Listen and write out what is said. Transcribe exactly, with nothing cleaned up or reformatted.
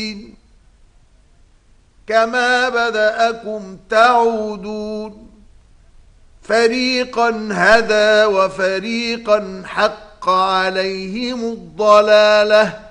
كما بدأكم تعودون فريقا هدى وفريقا حق عليهم الضلالة